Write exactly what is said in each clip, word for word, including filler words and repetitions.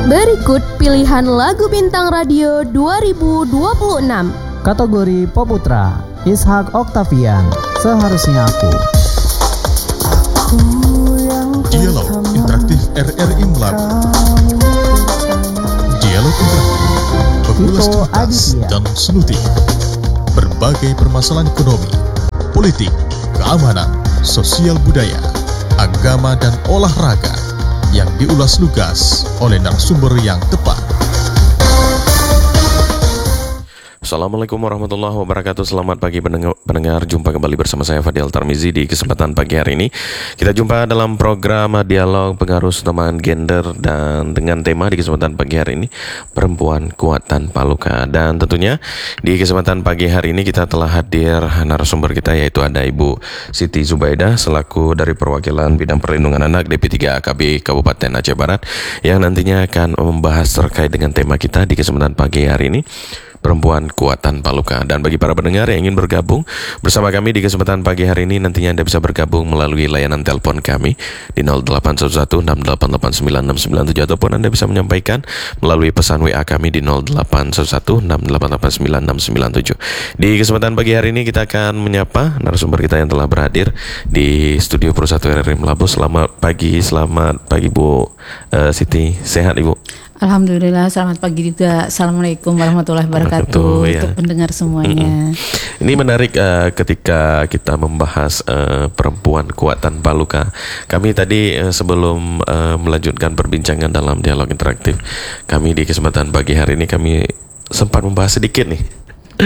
Berikut pilihan lagu bintang radio dua ribu dua puluh enam. Kategori Pop Putra, Ishak Octavian, Seharusnya Aku. Dialog Interaktif R R I Melabu. Dialog Interaktif mengulas tuntas dan selutik berbagai permasalahan ekonomi, politik, keamanan, sosial budaya, agama dan olahraga yang diulas lugas oleh narasumber yang tepat. Assalamualaikum warahmatullahi wabarakatuh. Selamat pagi pendengar, pendengar. Jumpa kembali bersama saya Fadil Tarmizi di kesempatan pagi hari ini. Kita jumpa dalam program Dialog Pengaruh Kesetaraan Gender dan dengan tema di kesempatan pagi hari ini, Perempuan Kuat Tanpa Luka. Dan tentunya di kesempatan pagi hari ini kita telah hadir narasumber kita, yaitu ada Ibu Siti Zubaidah selaku dari perwakilan bidang perlindungan anak D P tiga A K B Kabupaten Aceh Barat, yang nantinya akan membahas terkait dengan tema kita di kesempatan pagi hari ini, Perempuan Kuat Tanpa Luka. Dan bagi para pendengar yang ingin bergabung bersama kami di kesempatan pagi hari ini, nantinya Anda bisa bergabung melalui layanan telepon kami di nol delapan satu satu enam delapan delapan sembilan enam sembilan tujuh, ataupun Anda bisa menyampaikan melalui pesan W A kami di nol delapan satu satu enam delapan delapan sembilan enam sembilan tujuh. Di kesempatan pagi hari ini kita akan menyapa narasumber kita yang telah berhadir di studio Pro satu R R I Melabu. Selamat pagi, selamat pagi Bu uh, Siti. Sehat Ibu? Alhamdulillah, selamat pagi juga. Assalamualaikum warahmatullahi wabarakatuh ya. Untuk pendengar semuanya. Mm-hmm. Ini menarik uh, ketika kita membahas uh, perempuan kuat tanpa luka. Kami tadi uh, sebelum uh, melanjutkan perbincangan dalam dialog interaktif kami di kesempatan pagi hari ini, kami sempat membahas sedikit nih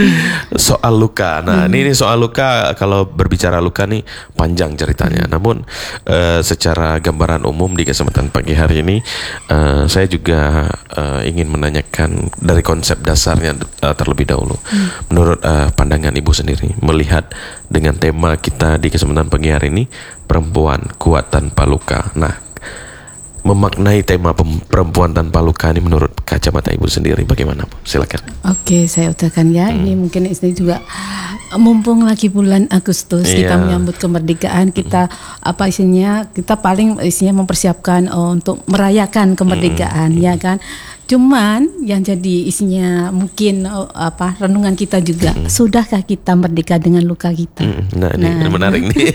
soal luka. Nah, hmm. ini soal luka, kalau berbicara luka nih panjang ceritanya. Hmm. Namun uh, secara gambaran umum di kesempatan pagi hari ini, uh, saya juga uh, ingin menanyakan dari konsep dasarnya uh, terlebih dahulu. Hmm. Menurut uh, pandangan Ibu sendiri, melihat dengan tema kita di kesempatan pagi hari ini, Perempuan Kuat Tanpa Luka. Nah, memaknai tema perempuan tanpa luka ini menurut kacamata Ibu sendiri bagaimana? Silakan. Oke, saya utarakan ya. Hmm. Ini mungkin ini juga mumpung lagi bulan Agustus, yeah. Kita menyambut kemerdekaan, kita hmm. apa isinya? Kita paling isinya mempersiapkan oh, untuk merayakan kemerdekaan, hmm. ya kan? Cuman yang jadi isinya mungkin oh, apa renungan kita juga, mm-hmm. sudahkah kita merdeka dengan luka kita? Mm-hmm. Nah, ini nah. menarik nih.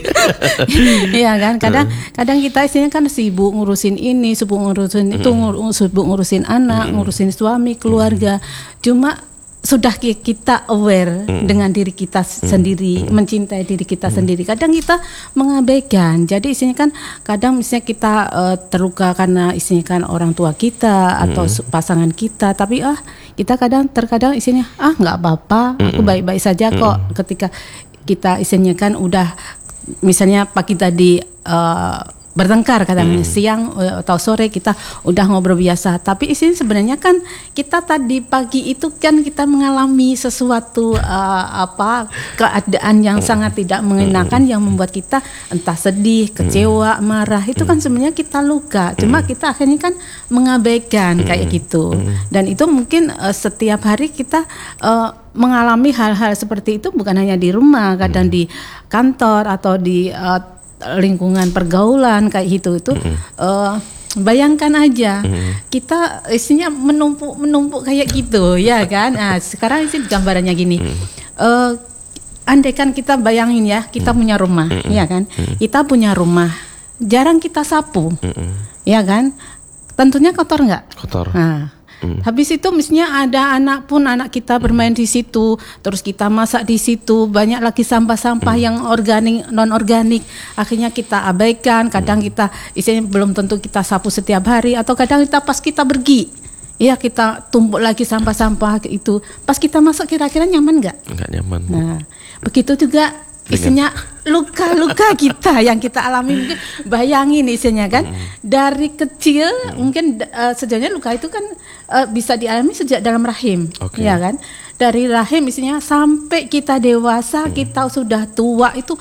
Iya kan, kadang mm-hmm. kadang kita isinya kan sibuk ngurusin ini, sibuk ngurusin mm-hmm. itu, ngur, sibuk ngurusin anak, mm-hmm. ngurusin suami, keluarga. Mm-hmm. Cuma sudah kita aware mm. dengan diri kita mm. sendiri, mm. mencintai diri kita mm. sendiri. Kadang kita mengabaikan. Jadi isinya kan kadang misalnya kita uh, terluka karena isinya kan orang tua kita atau mm. pasangan kita. Tapi ah kita kadang terkadang isinya ah nggak apa-apa, mm. aku baik-baik saja kok. Mm. Ketika kita isinya kan udah misalnya pagi tadi uh, bertengkar kadang hmm. siang atau sore kita udah ngobrol biasa, tapi isinya sebenarnya kan kita tadi pagi itu kan kita mengalami sesuatu uh, apa keadaan yang hmm. sangat tidak mengenakan, hmm. yang membuat kita entah sedih, kecewa, hmm. marah, itu kan sebenarnya kita luka, cuma hmm. kita akhirnya kan mengabaikan hmm. kayak gitu, hmm. dan itu mungkin uh, setiap hari kita uh, mengalami hal-hal seperti itu, bukan hanya di rumah, kadang hmm. di kantor atau di uh, lingkungan pergaulan kayak gitu itu mm-hmm. uh, bayangkan aja mm-hmm. kita isinya menumpuk menumpuk kayak gitu ya kan. Nah, sekarang isi gambarannya gini, mm-hmm. uh, andaikan kita bayangin ya, kita mm-hmm. punya rumah, mm-hmm. ya kan, mm-hmm. kita punya rumah, jarang kita sapu, mm-hmm. ya kan, tentunya kotor nggak? Kotor. Nah, Hmm. habis itu misalnya ada anak pun anak kita bermain hmm. di situ, terus kita masak di situ, banyak lagi sampah-sampah hmm. yang organik, non organik, akhirnya kita abaikan. Kadang hmm. kita isinya belum tentu kita sapu setiap hari, atau kadang kita pas kita pergi, ya kita tumpuk lagi sampah-sampah itu. Pas kita masak kira-kira nyaman nggak? Nggak nyaman. Nah, begitu juga isinya luka-luka kita yang kita alami. Mungkin bayangin isinya kan, mm. dari kecil mm. mungkin uh, sejauhnya luka itu kan uh, bisa dialami sejak dalam rahim, okay. ya kan, dari rahim isinya sampai kita dewasa, mm. kita sudah tua, itu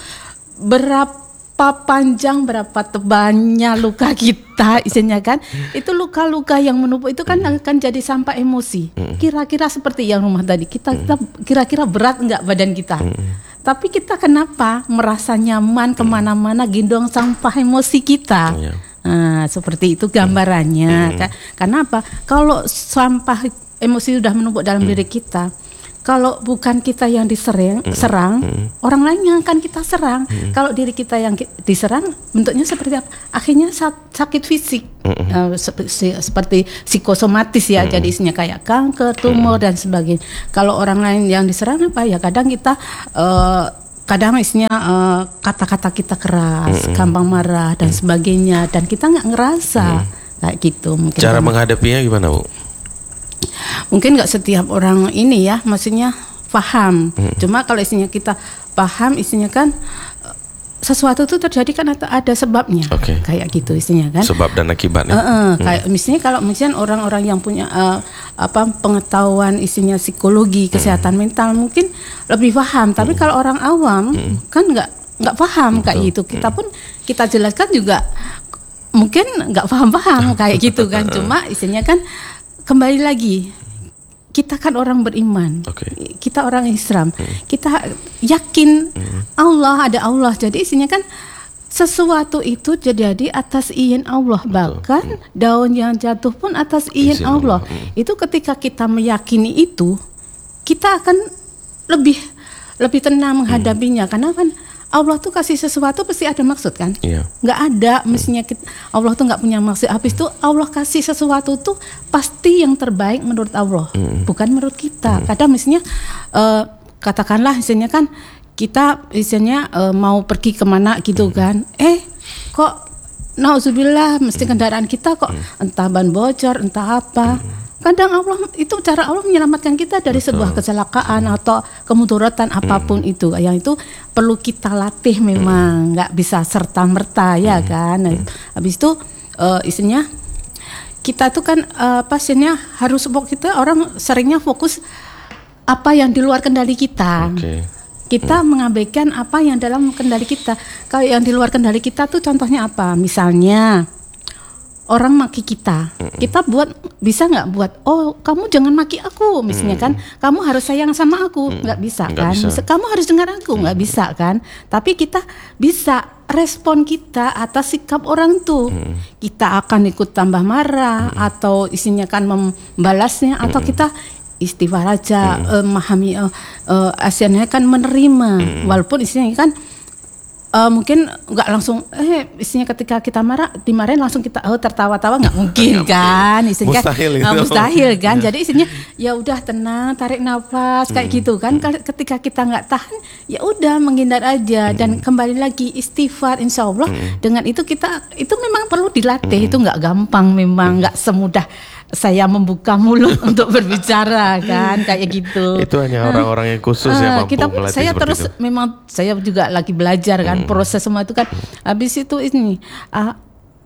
berapa panjang, berapa tebalnya luka kita isinya kan, itu luka-luka yang menumpuk itu kan mm. akan jadi sampah emosi. Mm. Kira-kira seperti yang rumah tadi, kita, mm. kita kira-kira berat nggak badan kita? Mm. Tapi kita kenapa merasa nyaman kemana-mana gendong sampah emosi kita? Yeah. Nah, seperti itu gambarannya. Hmm. Karena apa? Kalau sampah emosi sudah menumpuk dalam hmm. diri kita, kalau bukan kita yang diserang, hmm. serang, hmm. orang lain yang akan kita serang. Hmm. Kalau diri kita yang diserang, bentuknya seperti apa? Akhirnya sakit fisik, hmm. uh, seperti, seperti psikosomatis ya. Hmm. Jadi isinya kayak kanker, tumor hmm. dan sebagainya. Kalau orang lain yang diserang apa ya? Kadang kita uh, kadang isinya uh, kata-kata kita keras, mm-hmm. gampang marah dan mm-hmm. sebagainya, dan kita nggak ngerasa mm-hmm. kayak gitu. Mungkin cara kan, menghadapinya gimana, Bu? Mungkin nggak setiap orang ini ya, maksudnya paham. Mm-hmm. Cuma kalau isinya kita paham, isinya kan sesuatu itu terjadi kan ada, ada sebabnya, okay. kayak gitu isinya kan. Sebab dan akibatnya. Uh-uh, hmm. Kayak misalnya kalau misalnya orang-orang yang punya uh, apa pengetahuan isinya psikologi, kesehatan hmm. mental mungkin lebih paham. Tapi hmm. kalau orang awam hmm. kan nggak nggak paham kayak gitu. Kita pun kita jelaskan juga mungkin nggak paham-paham kayak gitu kan. Cuma isinya kan kembali lagi. Kita kan orang beriman, okay. kita orang Islam, hmm. kita yakin hmm. Allah ada Allah. Jadi isinya kan sesuatu itu terjadi atas izin Allah. Betul. Bahkan hmm. daun yang jatuh pun atas izin Allah. Allah. Hmm. Itu ketika kita meyakini itu, kita akan lebih lebih tenang menghadapinya. Hmm. Karena kan Allah tuh kasih sesuatu pasti ada maksud kan? Iya. Nggak ada, mestinya kita, Allah tuh nggak punya maksud. Habis itu Allah kasih sesuatu tuh pasti yang terbaik menurut Allah, mm. bukan menurut kita. Mm. Kadang mestinya uh, katakanlah misalnya kan kita misalnya uh, mau pergi kemana gitu mm. kan, eh kok nauzubillah mesti kendaraan kita kok mm. entah ban bocor, entah apa. Mm. Kadang Allah itu cara Allah menyelamatkan kita dari Betul. sebuah kecelakaan hmm. atau kemudaratan apapun hmm. itu. Yang itu perlu kita latih memang, nggak hmm. bisa serta merta ya hmm. kan. Nah, hmm. habis itu uh, isinya kita tuh kan uh, pasiennya harus kita orang seringnya fokus apa yang di luar kendali kita. Okay. Kita hmm. mengabaikan apa yang dalam kendali kita. Kalau yang di luar kendali kita tuh contohnya apa? Misalnya orang maki kita, mm-mm. kita buat bisa nggak buat, oh kamu jangan maki aku, misalnya mm. kan, kamu harus sayang sama aku, nggak mm. bisa kan, bisa. Kamu harus dengar aku, nggak mm. bisa kan, tapi kita bisa respon kita atas sikap orang tuh, mm. kita akan ikut tambah marah mm. atau isinya kan membalasnya, mm. atau kita istighfar aja, mm. uh, memahami, uh, uh, asiannya kan menerima, mm. walaupun isinya kan Uh, mungkin nggak langsung eh isinya ketika kita marah dimarahin langsung kita oh tertawa-tawa nggak mungkin kan isinya mustahil kan, uh, mustahil kan jadi isinya ya udah tenang tarik nafas kayak hmm. gitu kan hmm. ketika kita nggak tahan ya udah menghindar aja hmm. dan kembali lagi istighfar insya Allah hmm. dengan itu kita itu memang perlu dilatih hmm. itu nggak gampang memang nggak hmm. semudah saya membuka mulut untuk berbicara kan kayak gitu. Itu hanya orang-orang yang khusus uh, yang mampu kita, melatih saya terus itu. Memang saya juga lagi belajar kan hmm. proses semua itu kan. Habis itu ini uh,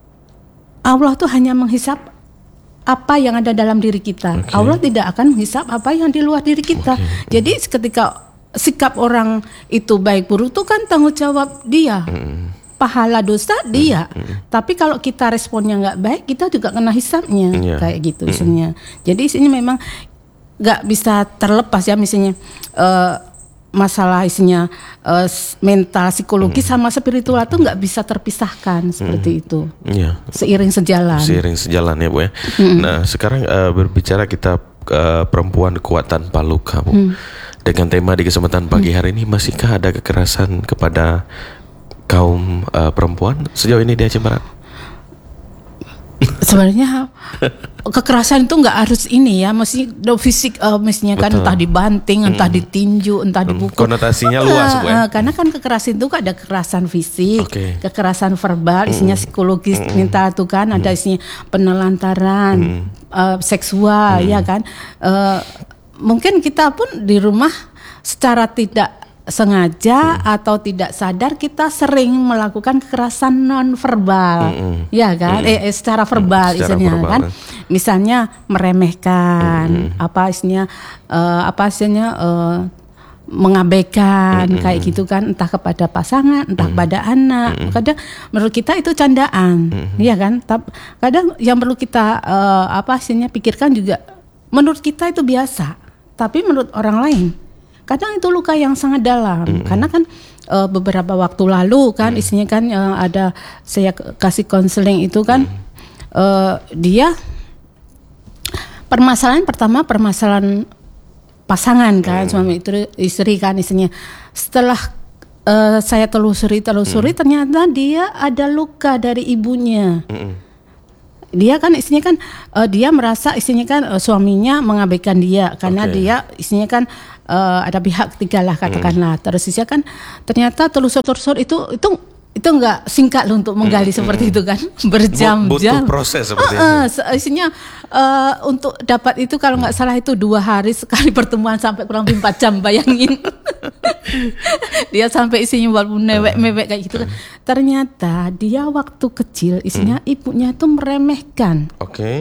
Allah tuh hanya menghisap apa yang ada dalam diri kita. Okay. Allah tidak akan menghisap apa yang di luar diri kita. Okay. Jadi ketika sikap orang itu baik buruk itu kan tanggung jawab dia. Hmm. Pahala dosa dia, hmm. tapi kalau kita responnya nggak baik, kita juga kena hisapnya, yeah. kayak gitu isinya. Hmm. Jadi isinya memang nggak bisa terlepas ya, misalnya uh, masalah isinya uh, mental, psikologi hmm. sama spiritual itu nggak bisa terpisahkan seperti hmm. itu. Yeah. Seiring sejalan. Seiring sejalan ya Bu ya. Hmm. Nah sekarang uh, berbicara kita uh, perempuan kuat tanpa luka Bu. Hmm. Dengan tema di kesempatan pagi hari ini, masihkah ada kekerasan kepada kaum uh, perempuan sejauh ini di Aceh Barat? Sebenarnya kekerasan itu nggak harus ini ya, mesti do fisik, uh, mestinya kan entah dibanting, hmm. entah ditinju, entah dipukul. Konotasinya luas Bu ya. Uh, karena kan kekerasan itu kan ada kekerasan fisik, okay. kekerasan verbal, isinya hmm. psikologis, hmm. mental itu kan hmm. ada isinya penelantaran, hmm. uh, seksual hmm. ya kan. Uh, mungkin kita pun di rumah secara tidak sengaja hmm. atau tidak sadar kita sering melakukan kekerasan non verbal, hmm. ya kan, hmm. eh, secara verbal hmm. isinya kan, misalnya meremehkan, hmm. apa isinya, uh, apa isinya uh, mengabaikan hmm. kayak gitu kan, entah kepada pasangan, entah hmm. kepada anak, hmm. kadang menurut kita itu candaan, hmm. ya kan, tapi kadang yang perlu kita uh, apa isinya pikirkan juga, menurut kita itu biasa, tapi menurut orang lain kadang itu luka yang sangat dalam, mm-hmm. karena kan uh, beberapa waktu lalu kan, hmm. isinya kan uh, ada saya kasih konseling itu kan, hmm. uh, dia permasalahan pertama permasalahan pasangan kan, hmm. suami istri kan isinya. Setelah uh, saya telusuri telusuri hmm. ternyata dia ada luka dari ibunya. Hmm. Dia kan isinya kan uh, dia merasa isinya kan uh, suaminya mengabaikan dia karena okay. dia isinya kan uh, ada pihak ketiga lah katakanlah. Hmm. Terus isinya kan ternyata telusur-telusur itu itu itu enggak singkat loh untuk menggali hmm. seperti itu kan, berjam-jam. Butuh proses seperti uh, itu. Uh, isinya uh, untuk dapat itu kalau nggak salah itu dua hari sekali pertemuan sampai kurang lebih empat jam, bayangin. Dia sampai isinya walaupun mewek-mewek kayak gitu kan. Ternyata dia waktu kecil isinya hmm. ibunya itu meremehkan. Oke. Okay.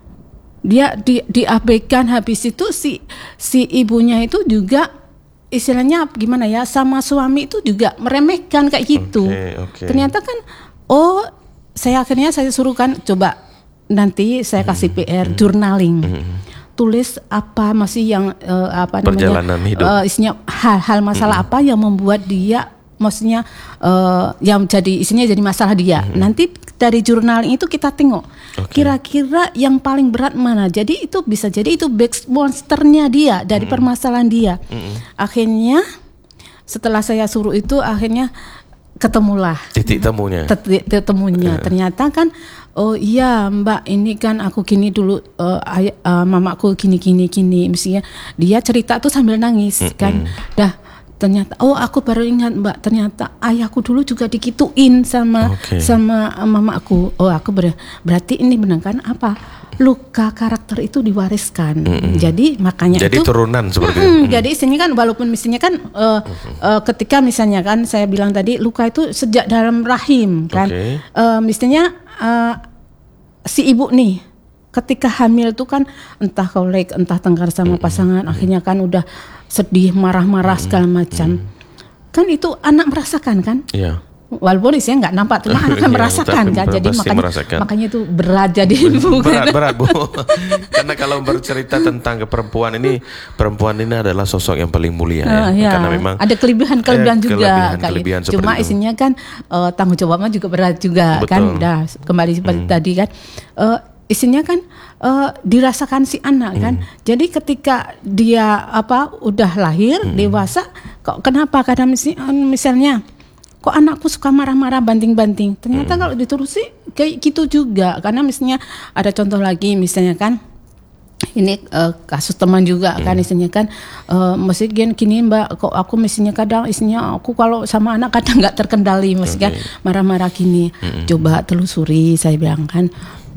Dia di, diabaikan, habis itu si si ibunya itu juga istilahnya gimana ya, sama suami itu juga meremehkan kayak gitu. Okay, okay. Ternyata kan oh saya akhirnya saya suruh kan coba nanti saya kasih hmm. P R hmm. journaling. Hmm. Tulis apa masih yang uh, apa perjalanan namanya hidup. Uh, isinya hal-hal masalah hmm. apa yang membuat dia maksudnya uh, yang jadi isinya jadi masalah dia. Hmm. Nanti dari journaling itu kita tengok okay. kira-kira yang paling berat mana. Jadi itu bisa jadi itu back monsternya dia dari hmm. permasalahan dia. Hmm. Akhirnya setelah saya suruh itu akhirnya ketemulah titik temunya. Titik temunya. Uh. Ternyata kan oh iya Mbak, ini kan aku gini dulu uh, ay- uh, mamaku gini gini gini. Misalnya dia cerita tuh sambil nangis mm-hmm. kan. Dah ternyata oh aku baru ingat Mbak, ternyata ayahku dulu juga dikituin sama okay. sama uh, mamaku. Oh aku ber- berarti ini benar kan apa? Luka karakter itu diwariskan. Mm-hmm. Jadi makanya jadi itu turunan seperti mm-hmm. itu. Jadi sini kan walaupun misalnya kan uh, mm-hmm. uh, ketika misalnya kan saya bilang tadi luka itu sejak dalam rahim kan. Okay. Uh, misalnya uh, si ibu nih ketika hamil tuh kan entah kolek entah tengkar sama pasangan, mm-hmm. akhirnya kan udah sedih, marah-marah mm-hmm. segala macam. Mm-hmm. Kan itu anak merasakan kan? Iya. Walaupun isinya nggak nampak, cuma anak kan merasakan kan, jadi makanya merasakan. Makanya itu berat jadi ibu. Berat berat Bu. Karena kalau bercerita tentang perempuan ini, perempuan ini adalah sosok yang paling mulia uh, ya. ya. Karena memang ada kelebihan-kelebihan eh, juga, kelebihan, kelebihan kayak cuma isinya kan uh, tanggung jawabnya juga berat juga. Betul. Kan. Dah kembali seperti hmm. tadi kan, uh, isinya kan uh, dirasakan si anak hmm. kan. Jadi ketika dia apa udah lahir hmm. dewasa, kok kenapa? Karena misalnya, misalnya kok anakku suka marah-marah banting-banting. Ternyata hmm. kalau diterusi kayak gitu juga. Karena misalnya ada contoh lagi misalnya kan, ini uh, kasus teman juga hmm. kan isinya kan, uh, mesti gini Mbak, kok aku misalnya kadang isinya aku kalau sama anak kadang nggak terkendali, mesti kan okay. marah-marah gini. Hmm. Coba telusuri, saya bilang kan,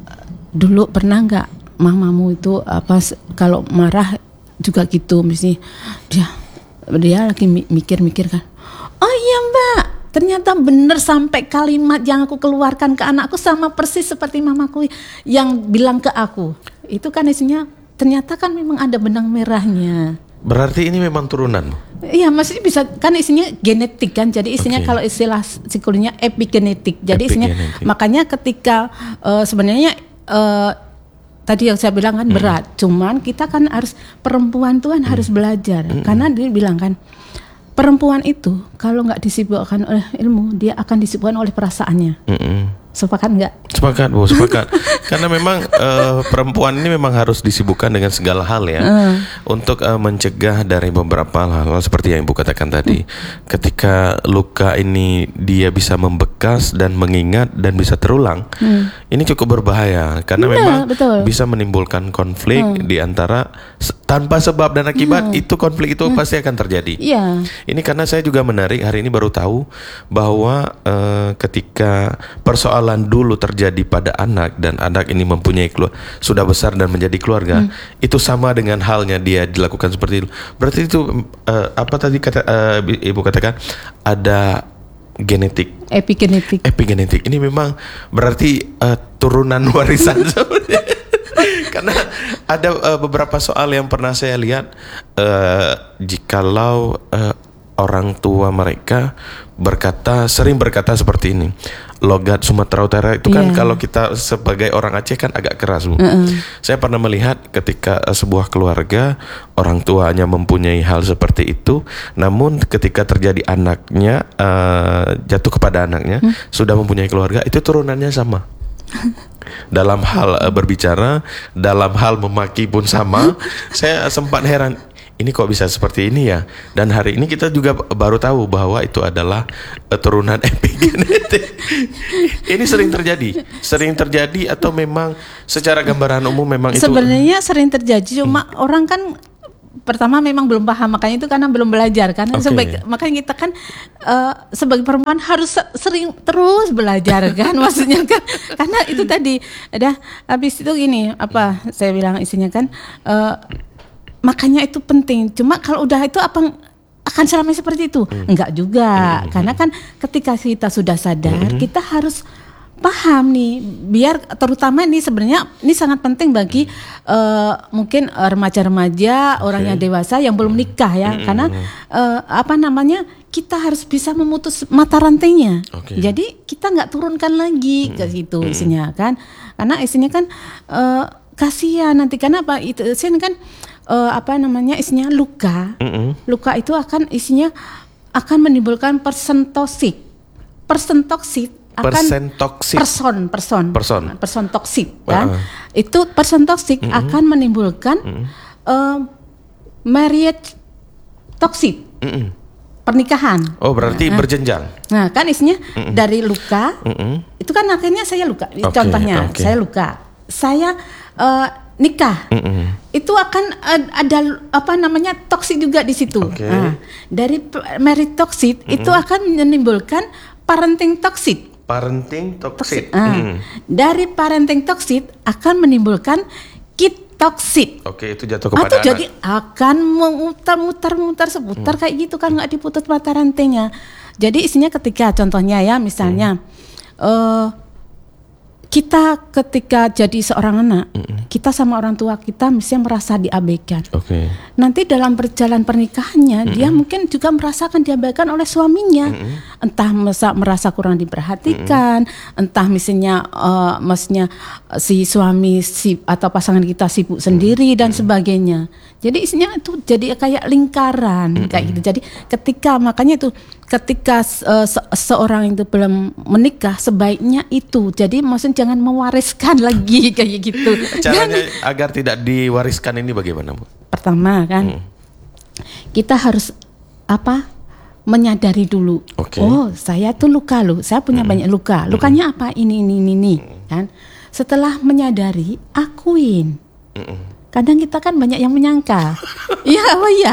dulu pernah nggak mamamu itu apa kalau marah juga gitu, mesti dia dia lagi mikir-mikir kan. Oh iya Mbak, ternyata benar sampai kalimat yang aku keluarkan ke anakku sama persis seperti mamaku yang bilang ke aku. Itu kan isinya ternyata kan memang ada benang merahnya. Berarti ini memang turunan? Iya, maksudnya bisa kan isinya genetik kan. Jadi isinya okay. kalau istilah psikologinya epigenetik. Jadi isinya makanya ketika uh, sebenarnya uh, tadi yang saya bilang kan hmm. berat. Cuman kita kan harus perempuan tuh kan hmm. harus belajar. Hmm. Karena dia bilang kan perempuan itu kalau nggak disibukkan oleh ilmu, dia akan disibukkan oleh perasaannya. Mm-mm. Sepakat nggak? Sepakat Bu, sepakat. Karena memang uh, perempuan ini memang harus disibukkan dengan segala hal ya, uh. untuk uh, mencegah dari beberapa hal-hal seperti yang Ibu katakan tadi. Mm. Ketika luka ini dia bisa membekas dan mengingat dan bisa terulang, mm. ini cukup berbahaya karena yeah, memang betul. Bisa menimbulkan konflik mm. di antara tanpa sebab dan akibat. Mm. Itu konflik itu mm. pasti akan terjadi. Yeah. Ini karena saya juga menarik hari ini baru tahu bahwa uh, ketika persoalan dulu terjadi pada anak dan anak ini mempunyai keluarga, sudah besar dan menjadi keluarga, hmm. itu sama dengan halnya dia dilakukan seperti itu. Berarti itu uh, apa tadi kata uh, Ibu katakan ada genetik, epigenetik. Epigenetik ini memang berarti uh, turunan warisan. Karena ada uh, beberapa soal yang pernah saya lihat, uh, jikalau uh, orang tua mereka berkata, sering berkata seperti ini, logat Sumatera Utara itu kan Yeah. kalau kita sebagai orang Aceh kan agak keras, Bu. Uh-uh. Saya pernah melihat ketika uh, sebuah keluarga orang tuanya mempunyai hal seperti itu, namun ketika terjadi anaknya uh, jatuh kepada anaknya hmm? sudah mempunyai keluarga, itu turunannya sama. Dalam hal uh, berbicara, dalam hal memaki pun sama. Saya sempat heran, ini kok bisa seperti ini ya? Dan hari ini kita juga baru tahu bahwa itu adalah uh, turunan epigenetik. Ini sering terjadi, sering terjadi atau memang secara gambaran umum memang itu? Sebenarnya sering terjadi, cuma hmm. orang kan pertama memang belum paham, makanya itu karena belum belajar kan. Okay. Sebagai, makanya kita kan uh, sebagai perempuan harus sering terus belajar kan, maksudnya kan, karena itu tadi ada habis itu gini apa saya bilang isinya kan, uh, makanya itu penting. Cuma kalau udah itu apa akan selamanya seperti itu? Hmm. Enggak juga, hmm. karena kan ketika kita sudah sadar, hmm. kita harus paham nih, biar terutama ini sebenarnya ini sangat penting bagi uh, mungkin uh, remaja-remaja, okay. orang yang dewasa yang belum nikah ya, mm-hmm. karena uh, apa namanya kita harus bisa memutus mata rantainya, okay. jadi kita nggak turunkan lagi mm-hmm. ke situ isinya kan, karena isinya kan uh, kasihan nanti karena apa itu isinya kan uh, apa namanya isinya luka, mm-hmm. luka itu akan isinya akan menimbulkan person toksik, person toksik akan persen toksik. person person person person toksik kan, uh-uh. itu person toksik mm-hmm. akan menimbulkan mm-hmm. uh, marriage toksik, mm-hmm. pernikahan. Oh berarti nah, berjenjang. Nah kan isinya mm-hmm. dari luka, mm-hmm. itu kan akhirnya saya luka. Okay, contohnya okay. saya luka, saya uh, nikah, mm-hmm. itu akan uh, ada apa namanya toksik juga di situ. Okay. Nah, dari marriage toksik mm-hmm. itu akan menimbulkan parenting toksik. Parenting toksik. Ah, hmm. Dari parenting toksik akan menimbulkan kid toksik. Oke, itu jatuh kepada Atau anak. Jadi akan memutar-mutar-mutar seputar hmm. kayak gitu kan, nggak diputus mata rantainya. Jadi isinya ketika contohnya ya misalnya hmm. uh, kita ketika jadi seorang anak, mm-mm. kita sama orang tua kita mestinya merasa diabaikan. Okay. Nanti dalam perjalanan pernikahannya, mm-mm. dia mungkin juga merasakan diabaikan oleh suaminya. Mm-mm. Entah merasa, merasa kurang diperhatikan, mm-mm. entah misalnya, uh, maksudnya si suami si atau pasangan kita sibuk sendiri mm-hmm. dan sebagainya. Jadi isinya itu jadi kayak lingkaran mm-hmm. kayak gitu. Jadi ketika makanya itu ketika uh, se- seorang itu belum menikah sebaiknya itu. Jadi maksudnya jangan mewariskan lagi kayak gitu. Caranya Dan, agar tidak diwariskan ini bagaimana, Bu? Pertama kan hmm. kita harus apa? Menyadari dulu. Okay. Oh, saya tuh luka loh. Saya punya hmm. banyak luka. Lukanya hmm. apa? Ini ini ini, ini hmm. kan. Setelah menyadari, akuin. Hmm. Kadang kita kan banyak yang menyangka. Iya, oh iya.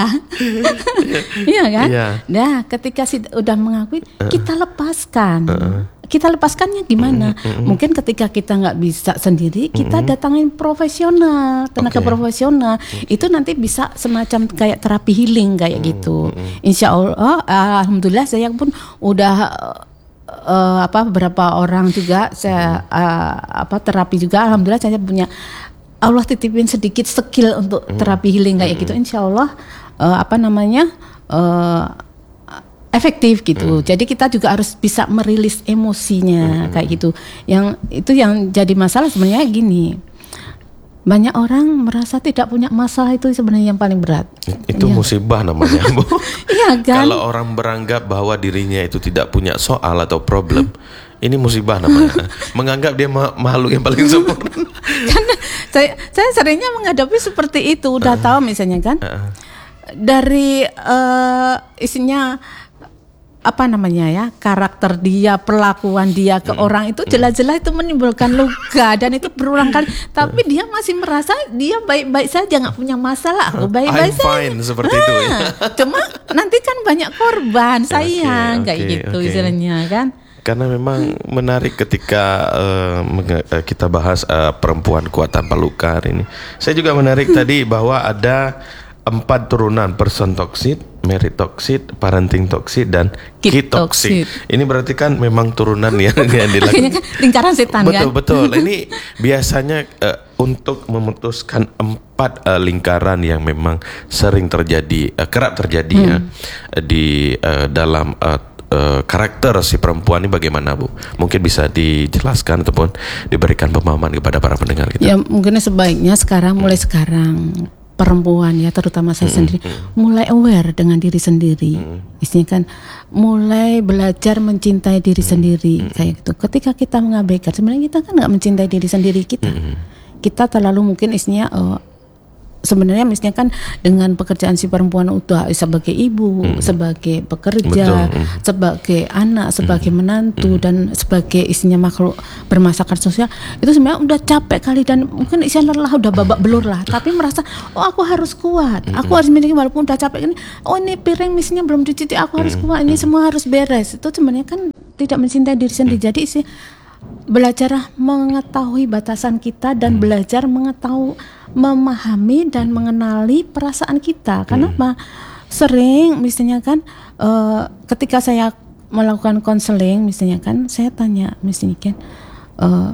Iya kan? Yeah. Nah, ketika si udah mengakui, uh. kita lepaskan. Uh. Kita lepaskannya gimana? Uh. Uh. Mungkin ketika kita nggak bisa sendiri, kita uh. datangin profesional, tenaga okay. profesional. Okay. Itu nanti bisa semacam kayak terapi healing kayak uh. gitu. Uh. Insya Allah, oh, alhamdulillah saya pun udah uh, apa beberapa orang juga saya uh, apa terapi juga. Alhamdulillah saya punya Allah titipin sedikit skill untuk terapi healing kayak mm. gitu, insya Allah uh, apa namanya uh, efektif gitu. Mm. Jadi kita juga harus bisa merilis emosinya mm. kayak gitu. Yang itu yang jadi masalah sebenarnya gini, banyak orang merasa tidak punya masalah, itu sebenarnya yang paling berat. Itu ya. Musibah namanya, Bu. Iya kan? Kalau orang beranggap bahwa dirinya itu tidak punya soal atau problem, ini musibah namanya. Menganggap dia ma- makhluk yang paling sempurna. Karena saya, saya seringnya menghadapi seperti itu. Udah uh, tahu misalnya kan, uh, dari uh, isinya apa namanya ya, karakter dia, perlakuan dia ke mm, orang itu jelas-jelas itu menimbulkan luka dan itu berulang kali. Tapi dia masih merasa dia baik-baik saja, nggak punya masalah, aku baik-baik I'm saja. Fine, seperti nah, itu. Ya. Cuma nanti kan banyak korban, sayang okay, kayak okay, gitu okay. istilahnya kan. Karena memang menarik ketika uh, kita bahas uh, perempuan kuat tanpa luka hari ini. Saya juga menarik tadi bahwa ada empat turunan: person toxic, marriage toxic, parenting toxic, dan kid toxic. Ini berarti kan memang turunan yang, yang dilakukan. Akhirnya kan lingkaran setan betul, kan. Betul betul. Ini biasanya uh, untuk memutuskan empat uh, lingkaran yang memang sering terjadi, uh, kerap terjadi hmm. ya di uh, dalam uh, uh, karakter si perempuan ini bagaimana, Bu? Mungkin bisa dijelaskan ataupun diberikan pemahaman kepada para pendengar kita. Ya mungkin sebaiknya sekarang mulai sekarang perempuan ya terutama saya mm-hmm. sendiri mulai aware dengan diri sendiri. Mm-hmm. Isinya kan mulai belajar mencintai diri mm-hmm. sendiri kayak gitu. Ketika kita mengabaikan, sebenarnya kita kan nggak mencintai diri sendiri kita. Mm-hmm. Kita terlalu mungkin isinya uh, sebenarnya misalnya kan dengan pekerjaan si perempuan udah sebagai ibu, mm-hmm. sebagai pekerja, mm-hmm. sebagai anak, sebagai mm-hmm. menantu mm-hmm. dan sebagai isinya makhluk bermasyarakat sosial, itu sebenarnya udah capek kali dan mungkin isinya lelah, udah babak belur lah, tapi merasa oh aku harus kuat, mm-hmm. aku harus miliki walaupun udah capek ini, oh ini piring misalnya belum dicuci, aku harus kuat, ini semua harus beres. Itu sebenarnya kan tidak mencintai diri sendiri. Jadi isi belajar mengetahui batasan kita dan hmm. belajar mengetahui, memahami dan mengenali perasaan kita. Kenapa? Hmm. Sering misalnya kan uh, ketika saya melakukan konseling misalnya kan saya tanya misalnya kan uh,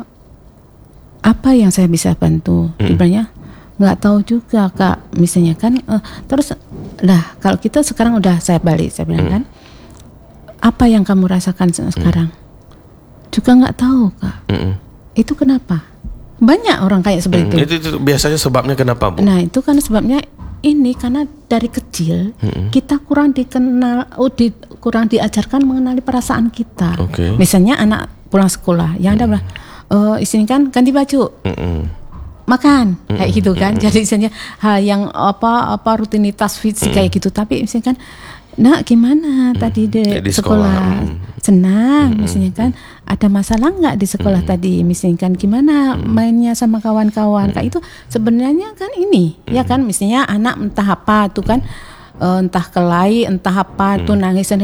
apa yang saya bisa bantu? Hmm. Ibaratnya nggak tahu juga Kak misalnya kan uh, terus lah kalau kita sekarang udah saya balik saya bilang hmm. kan apa yang kamu rasakan sekarang? Hmm. Juga nggak tahu Kak. Mm-mm. Itu kenapa? Banyak orang kayak seperti mm, itu. itu. Itu biasanya sebabnya kenapa, Bu? Nah itu kan sebabnya ini karena dari kecil Mm-mm. kita kurang dikenal, oh, di, kurang diajarkan mengenali perasaan kita. Okay. Misalnya anak pulang sekolah, yang ada bilang, uh, isinya kan ganti baju, Mm-mm. makan, Mm-mm. kayak gitu kan. Mm-mm. Jadi misalnya hal yang apa apa rutinitas fisik Mm-mm. kayak gitu. Tapi misalnya kan, nak gimana mm-mm. tadi di, di sekolah, sekolah. senang, mm-hmm. misalnya kan ada masalah nggak di sekolah mm-hmm. tadi, misalnya kan gimana mm-hmm. mainnya sama kawan-kawan, mm-hmm. kayak itu sebenarnya kan ini, mm-hmm. ya kan, misalnya anak entah apa tuh kan, uh, entah kelahi, entah apa mm-hmm. tuh nangis,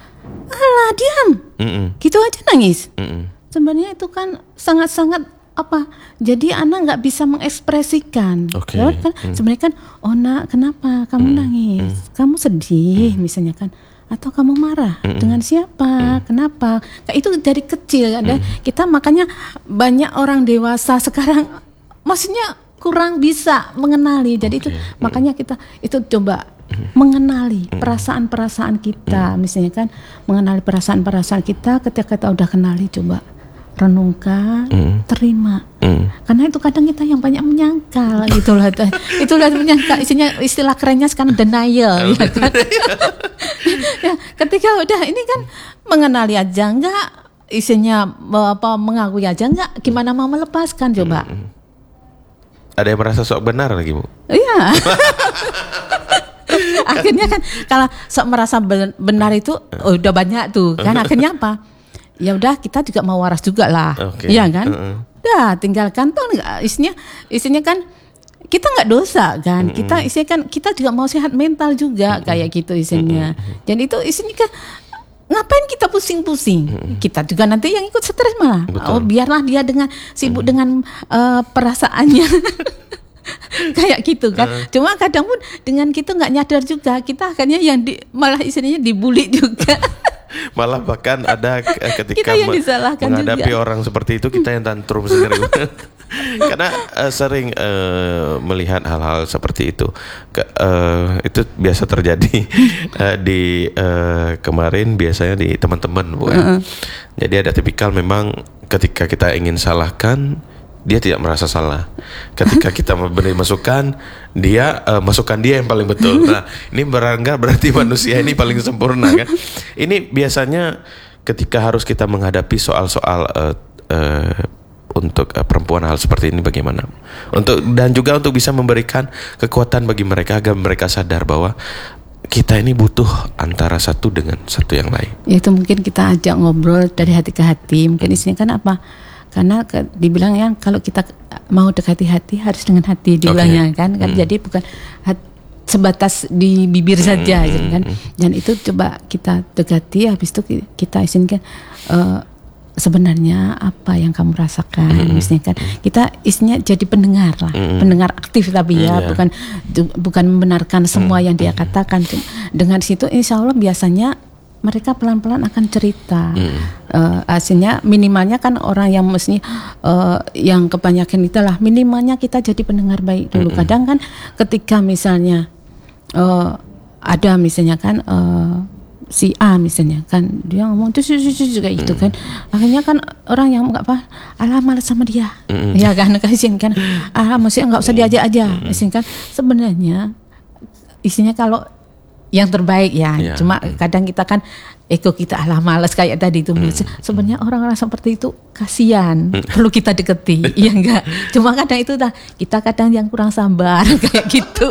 alah diam, mm-hmm. gitu aja nangis, mm-hmm. sebenarnya itu kan sangat-sangat apa, jadi anak nggak bisa mengekspresikan, okay. ya kan, mm-hmm. sebenarnya kan, oh nak kenapa kamu mm-hmm. nangis, kamu sedih, mm-hmm. misalnya kan. Atau kamu marah mm-mm. dengan siapa? Mm. Kenapa? Kayak itu dari kecil ada mm. kita makanya banyak orang dewasa sekarang maksudnya kurang bisa mengenali. Jadi okay. itu mm. makanya kita itu coba mm. mengenali mm. perasaan-perasaan kita, mm. misalnya kan mengenali perasaan-perasaan kita ketika kita udah kenali coba renungkan, mm. terima. Mm. Karena itu kadang kita yang banyak menyangkal gitulah. Itulah menyangkal isinya istilah kerennya sekarang denial ya kan. Ya, ketika udah ini kan mengenali aja enggak, isinya apa mengakui aja enggak, gimana mau melepaskan coba. Mm. Ada yang merasa sok benar lagi, Bu? Iya. Akhirnya kan kalau sok merasa benar itu oh, udah banyak tuh kan, akhirnya apa? Ya udah kita juga mau waras juga lah, okay. Iya kan? Uh-uh. Dah tinggalkan tuh isinya, isinya kan kita nggak dosa kan, uh-uh. kita isinya kan kita juga mau sehat mental juga uh-uh. kayak gitu isinya. Uh-uh. Dan itu isinya kan ngapain kita pusing-pusing? Uh-uh. Kita juga nanti yang ikut stres malah. Betul. Oh biarlah dia dengan sibuk uh-uh. dengan uh, perasaannya. Kayak gitu kan. Uh. Cuma kadang pun dengan kita nggak nyadar juga kita akhirnya yang di, malah istilahnya dibully juga. Malah bahkan ada ketika me- menghadapi juga. Orang seperti itu kita yang tantrum sendiri. Karena uh, sering uh, melihat hal-hal seperti itu. Ke, uh, itu biasa terjadi uh, di uh, kemarin biasanya di teman-teman, Bu. Uh-uh. Jadi ada tipikal memang ketika kita ingin salahkan dia tidak merasa salah. Ketika kita memberi masukan, dia uh, masukan dia yang paling betul. Nah, ini berangga berarti manusia ini paling sempurna kan? Ini biasanya ketika harus kita menghadapi soal-soal uh, uh, untuk uh, perempuan hal seperti ini bagaimana? Untuk dan juga untuk bisa memberikan kekuatan bagi mereka agar mereka sadar bahwa kita ini butuh antara satu dengan satu yang lain. Ya, itu mungkin kita ajak ngobrol dari hati ke hati. Mungkin isinya kan apa? Karena ke, dibilang ya kalau kita mau dekati hati harus dengan hati dibilangnya okay. kan, kan hmm. jadi bukan hat, sebatas di bibir saja hmm. gitu kan. Dan itu coba kita dekati, habis itu kita izinkan uh, sebenarnya apa yang kamu rasakan, hmm. misalnya kan kita isinya jadi pendengar lah, hmm. pendengar aktif tapi ya, hmm, bukan yeah. bukan membenarkan semua hmm. yang dia katakan. Dengan situ insya Allah biasanya mereka pelan-pelan akan cerita. Hmm. Uh, hasilnya minimalnya kan orang yang mesti uh, yang kebanyakan itulah minimalnya kita jadi pendengar baik dulu. Hmm. Kadang kan ketika misalnya uh, ada misalnya kan uh, si A misalnya kan dia ngomong tuh kayak gitu kan, akhirnya kan orang yang nggak apa alah malas sama dia, mm. ya kan kasihan kan, ah maksudnya nggak usah diajak aja, mm. kan sebenarnya isinya kalau yang terbaik ya, yeah. cuma kadang kita kan ego kita alah malas kayak tadi itu, mm. sebenarnya orang-orang seperti itu kasihan, mm. perlu kita deketi, iya enggak, cuma kadang itu dah kita kadang yang kurang sabar kayak gitu.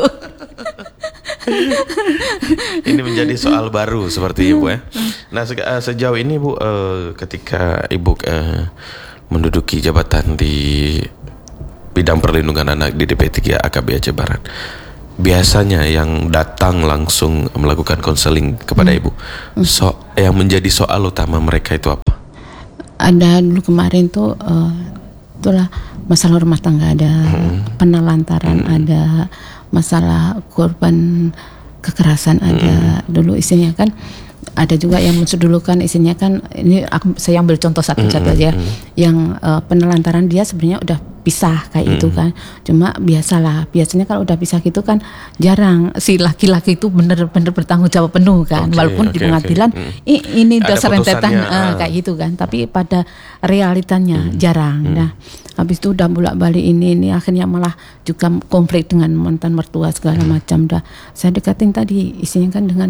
Ini menjadi soal baru seperti Ibu ya. Nah se- sejauh ini Bu, uh, ketika Ibu uh, menduduki jabatan di bidang perlindungan anak di D P tiga A K B Aceh Barat, biasanya yang datang langsung melakukan konseling kepada hmm. Ibu, so yang menjadi soal utama mereka itu apa? Ada dulu kemarin tuh uh, itulah masalah rumah tangga ada, hmm. penelantaran hmm. ada, masalah korban kekerasan ada, hmm. dulu isinya kan ada juga yang muncul dulu kan isinya kan ini aku, saya ambil contoh satu-satu aja, hmm. yang uh, penelantaran dia sebenarnya udah pisah kayak hmm. itu kan, cuma biasalah biasanya kalau udah pisah gitu kan jarang si laki-laki itu bener-bener bertanggung jawab penuh kan, okay, walaupun okay, di pengadilan okay. i, ini udah serentetan uh, kayak gitu kan, tapi pada realitanya hmm. jarang. hmm. Nah habis itu udah bolak-balik ini ini akhirnya malah juga konflik dengan mantan mertua segala hmm. macam. Dah saya dekatin tadi isinya kan dengan